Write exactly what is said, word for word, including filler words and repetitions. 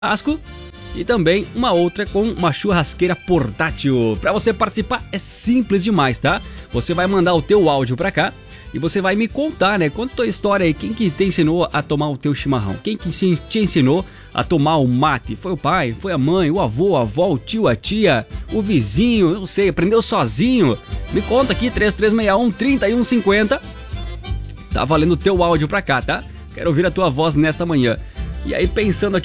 churrasco e também uma outra com uma churrasqueira portátil. Para você participar é simples demais, tá? Você vai mandar o teu áudio para cá e você vai me contar, né? Conta a tua história aí, quem que te ensinou a tomar o teu chimarrão? Quem que te ensinou a tomar o mate? Foi o pai, foi a mãe, o avô, a avó, o tio, a tia, o vizinho, não sei, aprendeu sozinho? Me conta aqui, três três seis um, três um cinco zero. Tá valendo o teu áudio pra cá, tá? Quero ouvir a tua voz nesta manhã. E aí, pensando aqui